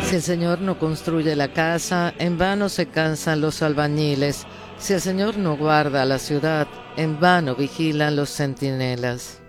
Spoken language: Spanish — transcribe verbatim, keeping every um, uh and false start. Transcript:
Si el Señor no construye la casa, en vano se cansan los albañiles. Si el Señor no guarda la ciudad, en vano vigilan los centinelas.